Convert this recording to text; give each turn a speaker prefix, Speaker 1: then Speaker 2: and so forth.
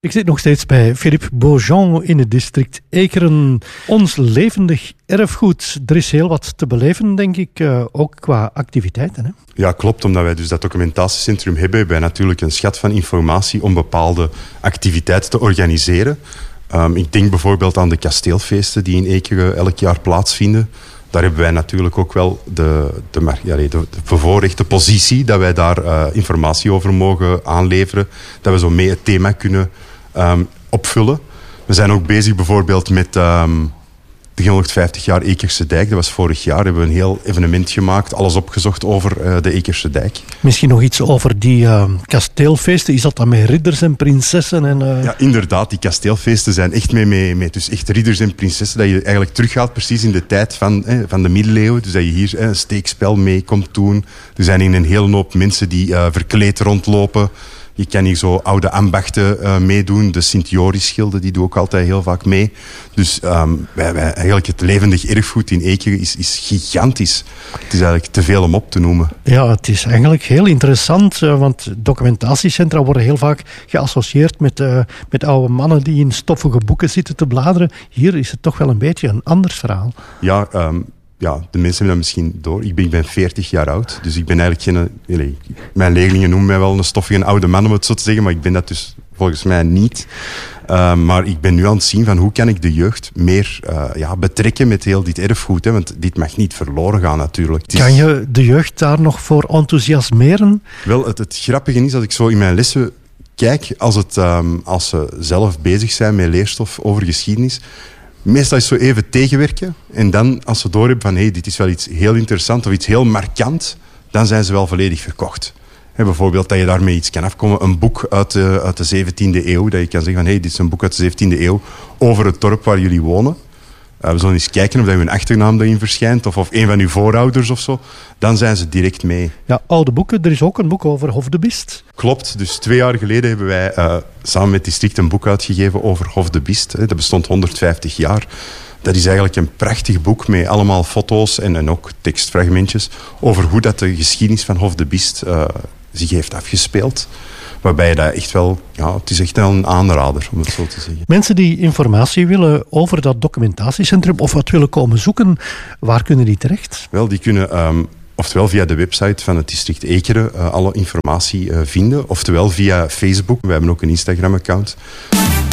Speaker 1: Ik zit nog steeds bij Philippe Beaujean in het district Ekeren. Ons levendig erfgoed. Er is heel wat te beleven, denk ik, ook qua activiteiten. Hè?
Speaker 2: Ja, klopt. Omdat wij dus dat documentatiecentrum hebben, hebben wij natuurlijk een schat van informatie om bepaalde activiteiten te organiseren. Ik denk bijvoorbeeld aan de kasteelfeesten die in Ekeren elk jaar plaatsvinden. Daar hebben wij natuurlijk ook wel de bevoorrechte positie dat wij daar informatie over mogen aanleveren. Dat we zo mee het thema kunnen opvullen. We zijn ook bezig bijvoorbeeld met de 350 jaar Ekerse dijk. Dat was vorig jaar. Hebben we een heel evenement gemaakt. Alles opgezocht over de Ekerse dijk.
Speaker 1: Misschien nog iets over die kasteelfeesten. Is dat dan met ridders en prinsessen?
Speaker 2: Ja, inderdaad. Die kasteelfeesten zijn echt met dus echt ridders en prinsessen. Dat je eigenlijk teruggaat precies in de tijd van de middeleeuwen. Dus dat je hier een steekspel mee komt doen. Er zijn een hele hoop mensen die verkleed rondlopen. Je kan hier zo oude ambachten meedoen. De Sint-Joris-schilden, die doen ook altijd heel vaak mee. Dus eigenlijk het levendig erfgoed in Ekeren is gigantisch. Het is eigenlijk te veel om op te noemen.
Speaker 1: Ja, het is eigenlijk heel interessant, want documentatiecentra worden heel vaak geassocieerd met oude mannen die in stoffige boeken zitten te bladeren. Hier is het toch wel een beetje een ander verhaal.
Speaker 2: Ja, de mensen hebben dat misschien door. Ik ben 40 jaar oud, dus ik ben eigenlijk geen... Mijn leerlingen noemen mij wel een stoffige oude man, om het zo te zeggen, maar ik ben dat dus volgens mij niet. Maar ik ben nu aan het zien van hoe kan ik de jeugd meer betrekken met heel dit erfgoed. Hè? Want dit mag niet verloren gaan natuurlijk.
Speaker 1: Kan je de jeugd daar nog voor enthousiasmeren?
Speaker 2: Wel, het grappige is dat ik zo in mijn lessen kijk, als ze zelf bezig zijn met leerstof over geschiedenis. Meestal is het zo even tegenwerken. En dan, als ze doorhebben van dit is wel iets heel interessants of iets heel markant, dan zijn ze wel volledig verkocht. Bijvoorbeeld dat je daarmee iets kan afkomen. Een boek uit de 17e eeuw. Dat je kan zeggen van dit is een boek uit de 17e eeuw over het dorp waar jullie wonen. We zullen eens kijken of hun achternaam daarin verschijnt. Of een van uw voorouders of zo. Dan zijn ze direct mee.
Speaker 1: Ja, oude boeken. Er is ook een boek over Hof de Bist.
Speaker 2: Klopt. Dus 2 jaar geleden hebben wij samen met het district een boek uitgegeven over Hof de Bist. Dat bestond 150 jaar. Dat is eigenlijk een prachtig boek met allemaal foto's en ook tekstfragmentjes over hoe dat de geschiedenis van Hof de Bist zich heeft afgespeeld. Waarbij dat echt wel, het is echt wel een aanrader, om het zo te zeggen.
Speaker 1: Mensen die informatie willen over dat documentatiecentrum of wat willen komen zoeken, waar kunnen die terecht?
Speaker 2: Wel, die kunnen oftewel via de website van het district Ekeren alle informatie vinden, oftewel via Facebook. We hebben ook een Instagram-account.